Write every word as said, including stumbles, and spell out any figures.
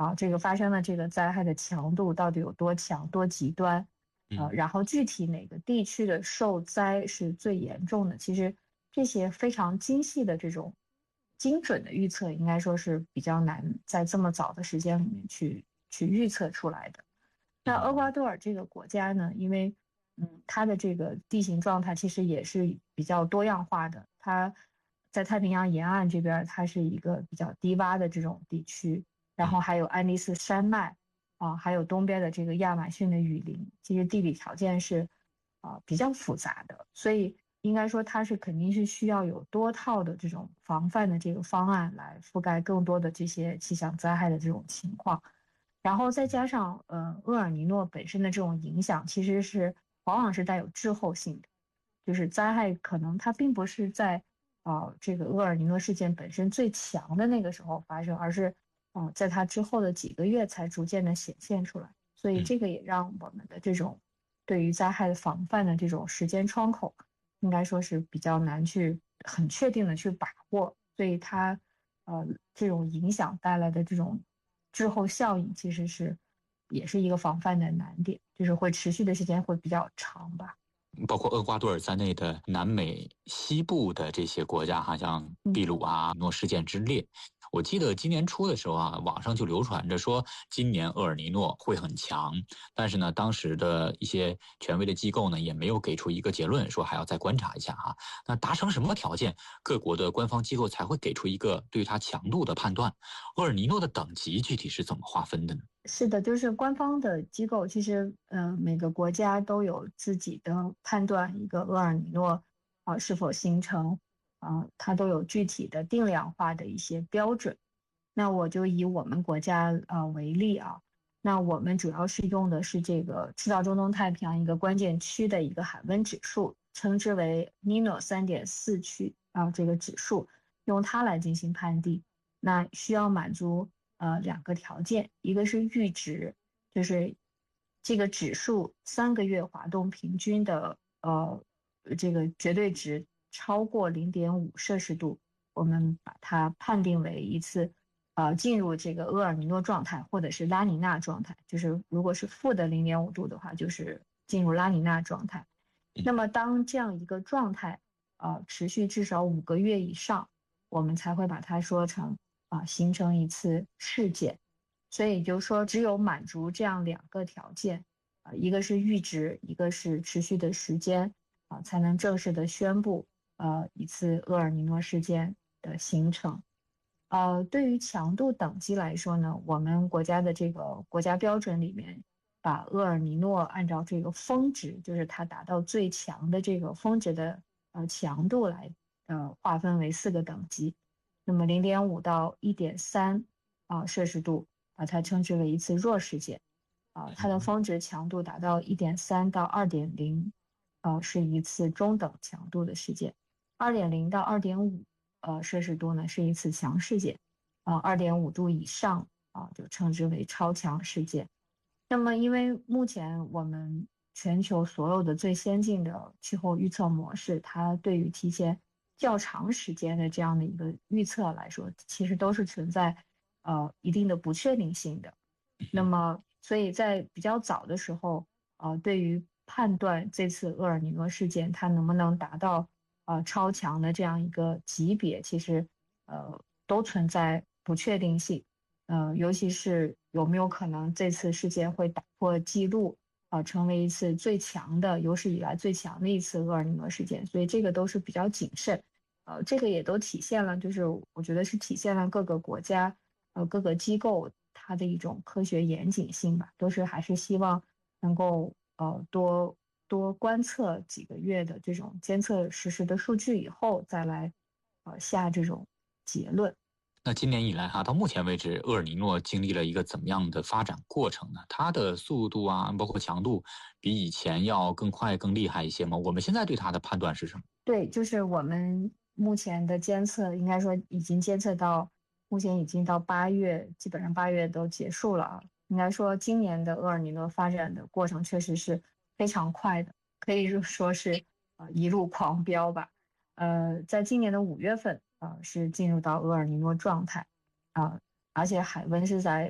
啊，这个发生的这个灾害的强度到底有多强、多极端，呃， 嗯然后具体哪个地区的受灾是最严重的，其实这些非常精细的这种精准的预测，应该说是比较难在这么早的时间里面去去预测出来的。那厄瓜嗯多尔这个国家呢，因为嗯，它的这个地形状态其实也是比较多样化的。它在太平洋沿岸这边，它是一个比较低洼的这种地区，然后嗯还有安第斯山脉啊，还有东边的这个亚马逊的雨林，其实地理条件是啊比较复杂的，所以应该说它是肯定是需要有多套的这种防范的这个方案来覆盖更多的这些气象灾害的这种情况。然后再加上呃厄尔尼诺本身的这种影响，其实是往往是带有滞后性的，就是灾害可能它并不是在呃这个厄尔尼诺事件本身最强的那个时候发生，而是呃在它之后的几个月才逐渐的显现出来，所以嗯。 这个也让我们的这种对于灾害的防范的这种时间窗口，应该说是比较难去很确定的去把握，所以它呃这种影响带来的这种滞后效应，其实是也是一个防范的难点，就是会持续的时间会比较长吧。 包括厄瓜多尔在内的南美西部的这些国家，哈，像秘嗯。 鲁啊、诺事件之列。我记得今年初的时候啊，网上就流传着说今年厄尔尼诺会很强，但是呢，当时的一些权威的机构呢也没有给出一个结论，说还要再观察一下哈。那达成什么条件，各国的官方机构才会给出一个对它强度的判断？厄尔尼诺的等级具体是怎么划分的呢？ 是的，就是官方的机构，其实呃每个国家都有自己的判断一个厄尔尼诺啊、是否形成啊、它都有具体的定量化的一些标准。那我就以我们国家啊为例啊，那我们主要是用的是这个赤道中东太平洋一个关键区的一个海温指数，称之为 Nino 三点四区啊这个指数，用它来进行判定。那需要满足呃两个条件，一个是阈值，就是这个指数三个月滑动平均的呃这个绝对值超过零点五摄氏度，我们把它判定为一次呃进入这个厄尔尼诺状态或者是拉尼娜状态，就是如果是负的零点五度的话，就是进入拉尼娜状态。那么当这样一个状态呃持续至少五个月以上，我们才会把它说成啊、形成一次事件。所以就是说，只有满足这样两个条件，啊、一个是阈值，一个是持续的时间，啊、才能正式的宣布呃一次厄尔尼诺事件的形成。呃，对于强度等级来说呢，我们国家的这个国家标准里面，把厄尔尼诺按照这个峰值，就是它达到最强的这个峰值的呃强度来呃划分为四个等级。那么零点五到一点三啊摄氏度，把它称之为一次弱事件。啊，它的峰值强度达到一点三到二点零，呃，是一次中等强度的事件。二点零到二点五呃摄氏度呢是一次强事件，啊，二点五度以上啊就称之为超强事件。那么，因为目前我们全球所有的最先进的气候预测模式，它对于提前较长时间的这样的一个预测来说，其实都是存在呃一定的不确定性的。那么，所以在比较早的时候，呃，对于判断这次厄尔尼诺事件它能不能达到呃超强的这样一个级别，其实呃都存在不确定性。呃，尤其是有没有可能这次事件会打破记录，啊、成为一次最强的有史以来最强的一次厄尔尼诺事件，所以这个都是比较谨慎。呃，这个也都体现了，就是我觉得是体现了各个国家。呃各个机构它的一种科学严谨性吧，都是还是希望能够呃多多观测几个月的这种监测实时的数据以后，再来呃下这种结论。 那今年以来哈，到目前为止，厄尔尼诺经历了一个怎么样的发展过程呢？它的速度啊，包括强度，比以前要更快、更厉害一些吗？我们现在对它的判断是什么？ 对，就是我们目前的监测，应该说已经监测到，目前已经到八月，基本上八月都结束了啊。应该说，今年的厄尔尼诺发展的过程确实是非常快的，可以说是呃一路狂飙吧。呃，在今年的五月份，呃是进入到厄尔尼诺状态啊、而且海温是在